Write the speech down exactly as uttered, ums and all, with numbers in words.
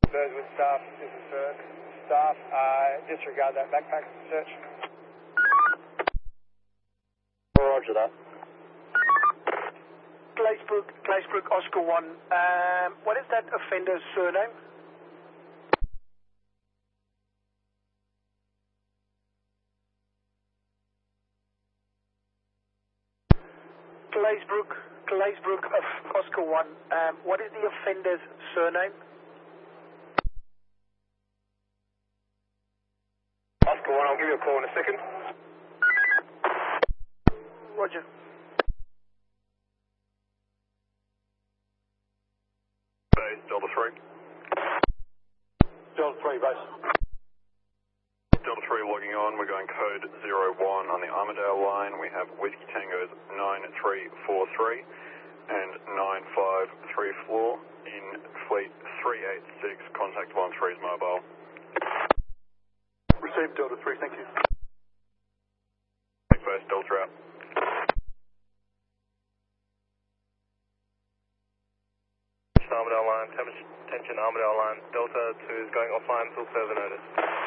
Birds with staff, this is Berg. Staff, uh, disregard that backpack search. Roger that. Glazebrook, Glazebrook, Oscar one. Um, what is that offender's surname? Glazebrook, Glazebrook, of Oscar one. Um, what is the offender's surname? Oscar one, I'll give you a call in a second. Roger. Base, Delta three. Delta three, base. Delta three logging on, we're going code zero one on the Armadale line. We have Whiskey Tango's nine three four three and nine five three four in fleet three eight six, contact one three is mobile. Received, Delta three, thank you. First, Delta out. Armadale line, attention Armadale line, Delta two is going offline until further notice.